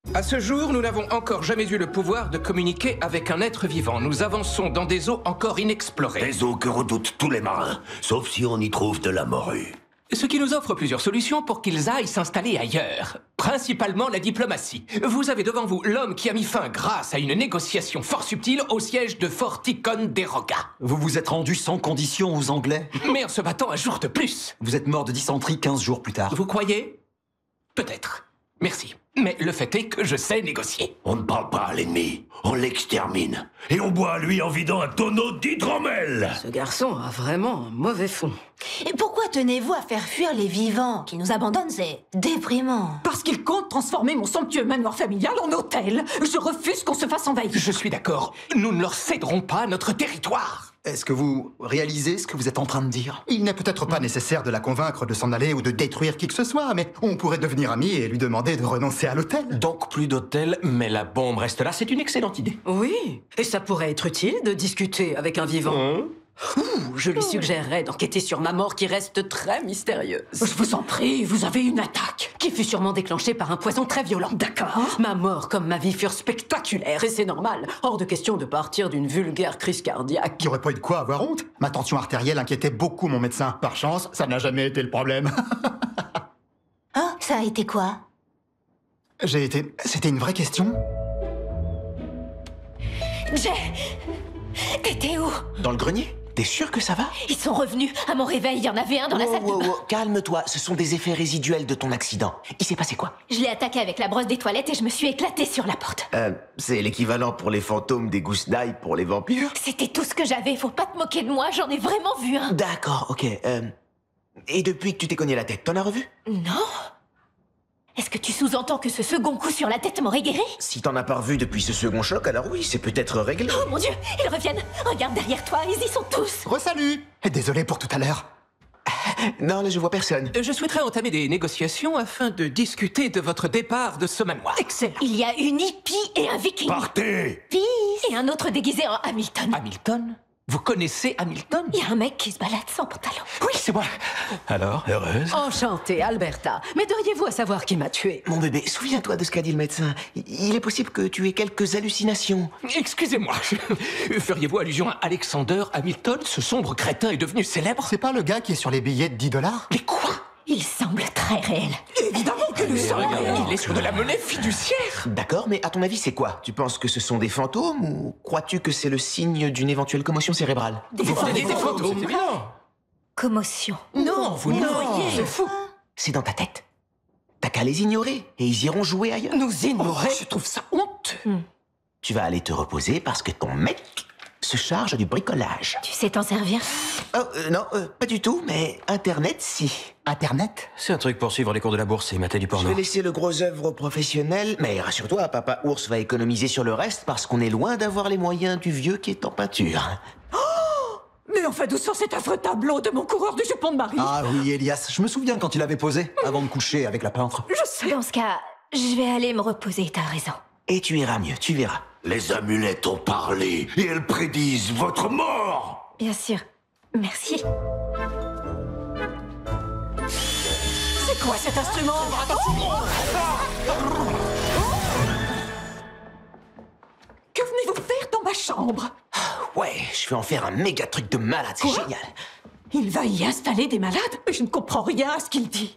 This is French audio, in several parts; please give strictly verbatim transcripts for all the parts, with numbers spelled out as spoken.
À ce jour, nous n'avons encore jamais eu le pouvoir de communiquer avec un être vivant. Nous avançons dans des eaux encore inexplorées. Des eaux que redoutent tous les marins, sauf si on y trouve de la morue. Ce qui nous offre plusieurs solutions pour qu'ils aillent s'installer ailleurs. Principalement la diplomatie. Vous avez devant vous l'homme qui a mis fin, grâce à une négociation fort subtile, au siège de Fort Ticonderoga. Vous vous êtes rendu sans condition aux Anglais? Mais en se battant un jour de plus. Vous êtes mort de dysenterie quinze jours plus tard. Vous croyez? Peut-être. Merci. Mais le fait est que je sais négocier. On ne parle pas à l'ennemi, on l'extermine. Et on boit à lui en vidant un tonneau d'hydromel. Ce garçon a vraiment un mauvais fond. Et pourquoi tenez-vous à faire fuir les vivants qui nous abandonnent? C'est déprimant. Parce qu'il compte transformer mon somptueux manoir familial en hôtel. Je refuse qu'on se fasse envahir. Je suis d'accord. Nous ne leur céderons pas notre territoire. Est-ce que vous réalisez ce que vous êtes en train de dire? Il n'est peut-être pas nécessaire de la convaincre de s'en aller ou de détruire qui que ce soit, mais on pourrait devenir amis et lui demander de renoncer à l'hôtel. Donc plus d'hôtel, mais la bombe reste là, c'est une excellente idée. Oui, et ça pourrait être utile de discuter avec un vivant. Hein? Ouh, je lui suggérerais d'enquêter sur ma mort qui reste très mystérieuse. Je vous en prie, vous avez une attaque qui fut sûrement déclenchée par un poison très violent. D'accord. Ma mort comme ma vie furent spectaculaires et c'est normal. Hors de question de partir d'une vulgaire crise cardiaque. Il n'y aurait pas eu de quoi avoir honte. Ma tension artérielle inquiétait beaucoup mon médecin. Par chance, ça n'a jamais été le problème. Oh, ça a été quoi? J'ai été... C'était une vraie question? Jay! T'étais où? Dans le grenier? T'es sûr que ça va? Ils sont revenus. À mon réveil, il y en avait un dans la Wow, salle de wow, bain. wow, calme-toi, ce sont des effets résiduels de ton accident. Il s'est passé quoi? Je l'ai attaqué avec la brosse des toilettes et je me suis éclatée sur la porte. Euh, c'est l'équivalent pour les fantômes des gousses d'ail pour les vampires. C'était tout ce que j'avais. Faut pas te moquer de moi, j'en ai vraiment vu un. D'accord, ok. Euh... Et depuis que tu t'es cogné la tête, t'en as revu? Non? Est-ce que tu sous-entends que ce second coup sur la tête m'aurait guéri? Si t'en as pas revu depuis ce second choc, alors oui, c'est peut-être réglé. Oh mon Dieu, ils reviennent. Regarde derrière toi, ils y sont tous. Re-salut! Et désolé pour tout à l'heure. Non, là je vois personne. Je souhaiterais entamer des négociations afin de discuter de votre départ de ce manoir. Excellent. Il y a une hippie et un viking. Partez! Peace. Et un autre déguisé en Hamilton. Hamilton? Vous connaissez Hamilton? Il y a un mec qui se balade sans pantalon. Oui, c'est moi. Alors, heureuse? Enchantée, Alberta. M'aideriez-vous à savoir qui m'a tué? Mon bébé, souviens-toi de ce qu'a dit le médecin. I- Il est possible que tu aies quelques hallucinations. Excusez-moi. Feriez-vous allusion à Alexander Hamilton? Ce sombre crétin est devenu célèbre? C'est pas le gars qui est sur les billets de dix dollars? Mais quoi? Il semble très réel. Évidemment que nous sommes... Il est sur de la monnaie fiduciaire. D'accord, mais à ton avis, c'est quoi? Tu penses que ce sont des fantômes ou crois-tu que c'est le signe d'une éventuelle commotion cérébrale? Vous prenez des photos, c'est bien. Commotion. Non, vous ne voyez. C'est fou. C'est dans ta tête. T'as qu'à les ignorer et ils iront jouer ailleurs. Nous ignorer. Je trouve ça honteux. Tu vas aller te reposer parce que ton mec se charge du bricolage. Tu sais t'en servir? Oh, euh, non, euh, pas du tout, mais Internet, si. Internet? C'est un truc pour suivre les cours de la bourse et mater du Je porno. vais laisser le gros œuvre aux professionnels, mais rassure-toi, Papa Ours va économiser sur le reste parce qu'on est loin d'avoir les moyens du vieux qui est en peinture. Mais enfin, d'où sort cet affreux tableau de mon coureur du jupon de Marie? Ah oui, Elias, je me souviens quand il avait posé, avant de coucher avec la peintre. Je sais. Dans ce cas, je vais aller me reposer, t'as raison. Et tu iras mieux, tu verras. Les amulettes ont parlé et elles prédisent votre mort! Bien sûr. Merci. C'est quoi cet instrument? Que venez-vous faire dans ma chambre? Ouais, je vais en faire un méga truc de malade, c'est Quoi? génial. Il va y installer des malades? Je ne comprends rien à ce qu'il dit.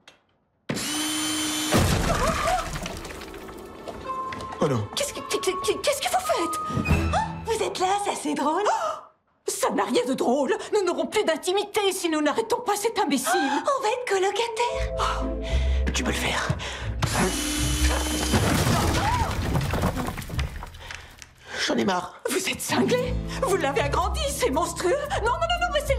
Oh non. Qu'est-ce que, qu'est- qu'est-ce que vous faites? Vous êtes là, c'est assez drôle. Ça n'a rien de drôle. Nous n'aurons plus d'intimité si nous n'arrêtons pas cet imbécile. On va être colocataires. Tu peux le faire. J'en ai marre. Vous êtes cinglé? Vous l'avez agrandi, c'est monstrueux. Non, non, non, non, mais c'est là.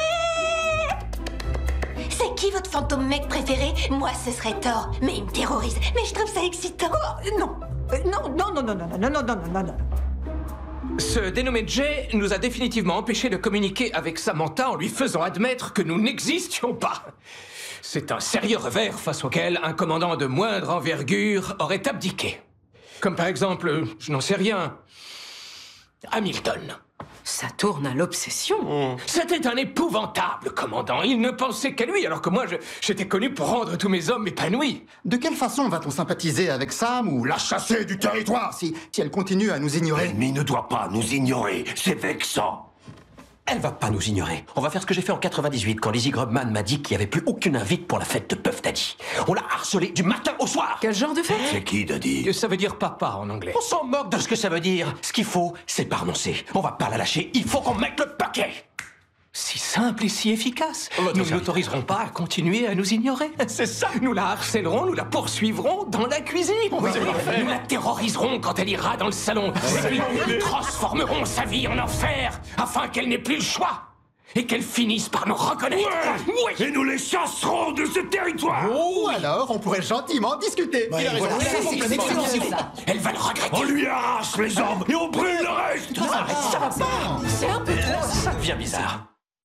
C'est qui votre fantôme mec préféré? Moi, ce serait Thor. Mais il me terrorise. Mais je trouve ça excitant. Euh, Non, Euh, non, non, non, non, non, non, non, non, non, non, non. Ce dénommé Jay nous a définitivement empêchés de communiquer avec Samantha en lui faisant admettre que nous n'existions pas. C'est un sérieux revers face auquel un commandant de moindre envergure aurait abdiqué. Comme par exemple, je n'en sais rien, Hamilton. Ça tourne à l'obsession. Mmh. C'était un épouvantable commandant. Il ne pensait qu'à lui, alors que moi, je- j'étais connu pour rendre tous mes hommes épanouis. De quelle façon va-t-on sympathiser avec Sam ou la chasser du territoire si, si elle continue à nous ignorer? L'ennemi ne doit pas nous ignorer, c'est vexant. Elle va pas nous ignorer. On va faire ce que j'ai fait en quatre-vingt-dix-huit quand Lizzie Grubman m'a dit qu'il n'y avait plus aucune invite pour la fête de Puff Daddy. On l'a harcelé du matin au soir. Quel genre de fête? C'est qui, Daddy? Ça veut dire papa en anglais. On s'en moque de ce que ça veut dire. Ce qu'il faut, c'est pas renoncer. On va pas la lâcher. Il faut qu'on mette le paquet. Si simple et si efficace. Votre Nous service. n'autoriserons pas à continuer à nous ignorer. C'est ça. Nous la harcèlerons, nous la poursuivrons dans la cuisine. Nous la terroriserons quand elle ira dans le salon. Et puis, nous transformerons sa vie en enfer afin qu'elle n'ait plus le choix. Et qu'elle finisse par nous reconnaître. Oui. Et nous les chasserons de ce territoire. Ou alors, on pourrait gentiment discuter. Ouais, voilà, C'est c'est excellent, excellent. ça. Elle va le regretter. On lui arrache les jambes et on brûle le reste. Ça va pas. C'est un peu trop. Ça devient bizarre.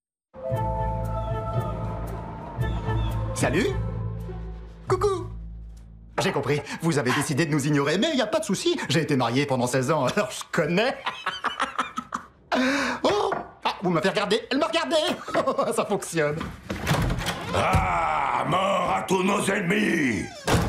Salut. Coucou. J'ai compris. Vous avez décidé de nous ignorer, mais il n'y a pas de souci. J'ai été marié pendant seize ans, alors je connais. Oh. Ah, vous m'avez regardé. Elle m'a regardé. Ça fonctionne. Ah, mort à tous nos ennemis.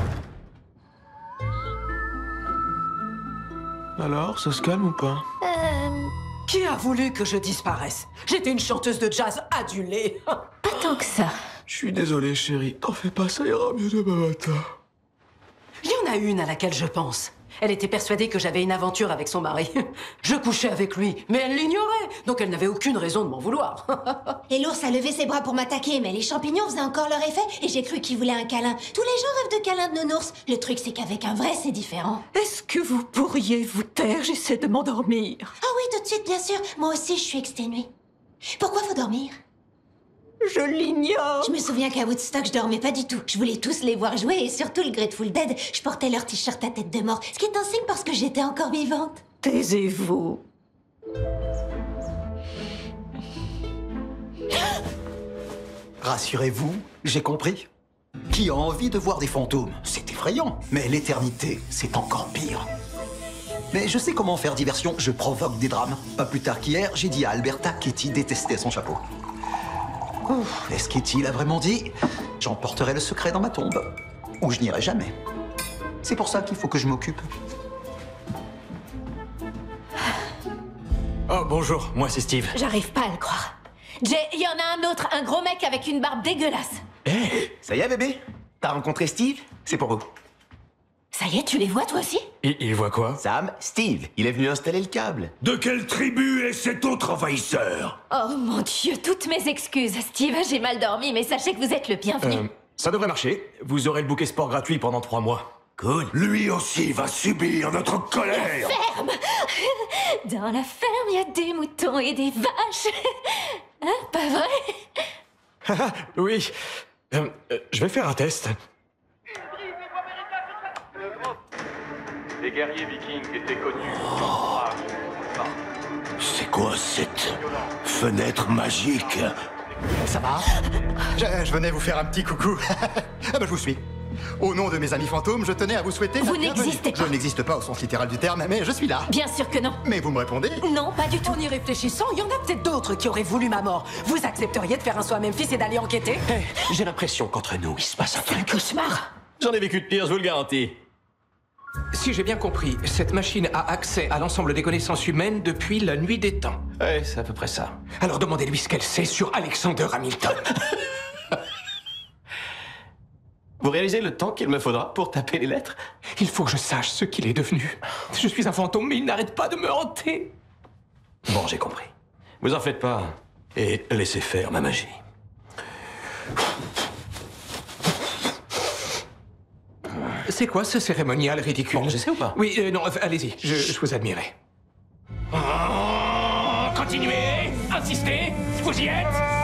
Alors, ça se calme ou pas? Qui a voulu que je disparaisse? J'étais une chanteuse de jazz adulée. Pas tant que ça. Je suis désolé, chérie. T'en fais pas, ça ira mieux demain matin. Il y en a une à laquelle je pense. Elle était persuadée que j'avais une aventure avec son mari. Je couchais avec lui, mais elle l'ignorait, donc elle n'avait aucune raison de m'en vouloir. Et l'ours a levé ses bras pour m'attaquer, mais les champignons faisaient encore leur effet et j'ai cru qu'il voulait un câlin. Tous les gens rêvent de câlins de nounours. Le truc, c'est qu'avec un vrai, c'est différent. Est-ce que vous pourriez vous taire? J'essaie de m'endormir. Ah oui, tout de suite, bien sûr. Moi aussi, je suis exténuée. Pourquoi faut dormir? Je l'ignore. Je me souviens qu'à Woodstock, je dormais pas du tout. Je voulais tous les voir jouer et surtout le Grateful Dead. Je portais leur t-shirt à tête de mort, ce qui est un signe parce que j'étais encore vivante. Taisez-vous. Rassurez-vous, j'ai compris. Qui a envie de voir des fantômes? C'est effrayant. Mais l'éternité, c'est encore pire. Mais je sais comment faire diversion, je provoque des drames. Pas plus tard qu'hier, j'ai dit à Alberta qu'Etty détestait son chapeau. Ouf, est-ce qu'Etty l'a vraiment dit? J'emporterai le secret dans ma tombe. Ou je n'irai jamais. C'est pour ça qu'il faut que je m'occupe. Oh, bonjour. Moi, c'est Steve. J'arrive pas à le croire. Jay, il y en a un autre, un gros mec avec une barbe dégueulasse. Ça y est, bébé? T'as rencontré Steve? C'est pour vous. Ça y est, tu les vois toi aussi? Il, il voit quoi? Sam, Steve, il est venu installer le câble. De quelle tribu est cet autre envahisseur? Oh mon Dieu, toutes mes excuses. Steve, j'ai mal dormi, mais sachez que vous êtes le bienvenu. Euh, ça devrait marcher. Vous aurez le bouquet sport gratuit pendant trois mois. Cool. Lui aussi va subir notre colère. Ferme. Dans la ferme, il y a des moutons et des vaches. Hein, pas vrai? Oui. Euh, euh, je vais faire un test. Les guerriers vikings étaient connus. C'est quoi cette fenêtre magique? Ça va? je, je venais vous faire un petit coucou. Ah bah, je vous suis. Au nom de mes amis fantômes, je tenais à vous souhaiter... la Vous bienvenue. n'existez pas. Je n'existe pas au sens littéral du terme, mais je suis là. Bien sûr que non. Mais vous me répondez? Non, pas du tout. En y réfléchissant, il y en a peut-être d'autres qui auraient voulu ma mort. Vous accepteriez de faire un saut à Memphis et d'aller enquêter? Hey, j'ai l'impression qu'entre nous, il se passe un truc. Cauchemar. J'en ai vécu de pire, je vous le garantis. Si j'ai bien compris, cette machine a accès à l'ensemble des connaissances humaines depuis la nuit des temps. Ouais, c'est à peu près ça. Alors demandez-lui ce qu'elle sait sur Alexander Hamilton. Vous réalisez le temps qu'il me faudra pour taper les lettres? Il faut que je sache ce qu'il est devenu. Je suis un fantôme, mais il n'arrête pas de me hanter. Bon, j'ai compris. Vous en faites pas. Et laissez faire ma magie. C'est quoi ce cérémonial ridicule? Bon, j'essaie ou pas? Oui, euh, non, allez-y, je, je vous admirais. Oh, continuez, insistez, vous y êtes?